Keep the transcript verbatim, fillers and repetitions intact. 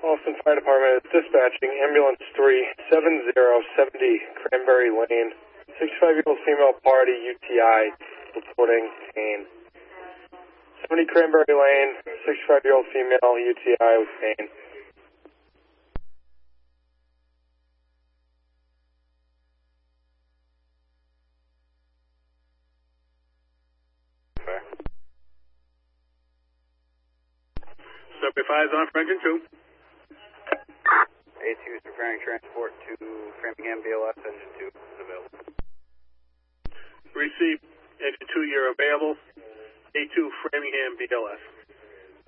Austin Fire Department is dispatching ambulance three seven zero seventy Cranberry Lane. sixty-five-year-old female party U T I reporting pain. seventy Cranberry Lane, sixty-five-year-old female U T I with pain. seventy-five is on for engine two. A two is preparing transport to Framingham B L S, engine two is available. Receive engine two, you're available. A two, Framingham B L S.